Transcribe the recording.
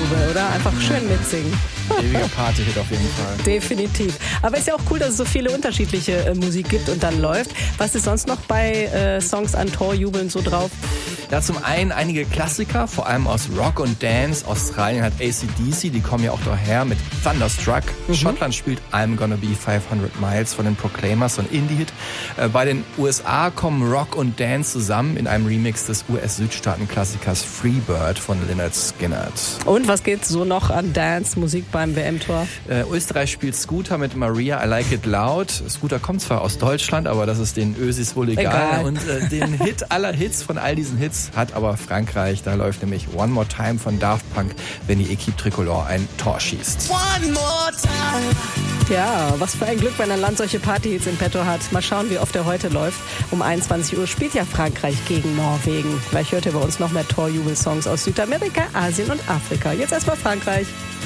Torjubel, oder? Einfach schön mitsingen. Ewiger Party-Hit auf jeden Fall. Definitiv. Aber es ist ja auch cool, dass es so viele unterschiedliche Musik gibt und dann läuft. Was ist sonst noch bei Songs an Torjubeln so drauf? Ja, zum einen einige Klassiker, vor allem aus Rock und Dance. Australien hat AC/DC, die kommen ja auch daher mit Thunderstruck. Schottland spielt I'm Gonna Be 500 Miles von den Proclaimers, so ein Indie-Hit. Bei den USA kommen Rock und Dance zusammen in einem Remix des US-Südstaaten-Klassikers Freebird von Lynyrd Skynyrd. Und was geht so noch an Dance-Musik beim WM-Tor? Österreich spielt Scooter mit Maria, I Like It Loud. Scooter kommt zwar aus Deutschland, aber das ist den Ösis wohl egal. Und den Hit aller Hits von all diesen Hits hat aber Frankreich. Da läuft nämlich One More Time von Daft Punk, wenn die Equipe Tricolore ein Tor schießt. One more time. Ja, was für ein Glück, wenn ein Land solche Partyhits im Petto hat. Mal schauen, wie oft er heute läuft. Um 21 Uhr spielt ja Frankreich gegen Norwegen. Gleich hört ihr bei uns noch mehr Torjubel-Songs aus Südamerika, Asien und Afrika. Jetzt erstmal Frankreich.